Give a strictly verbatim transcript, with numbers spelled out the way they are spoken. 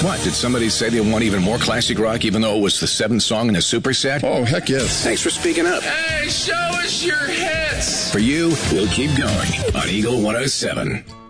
What, did somebody say they want even more classic rock even though it was the seventh song in a superset? Oh, heck yes. Thanks for speaking up. Hey, show us your hits. For you, we'll keep going on Eagle one oh seven.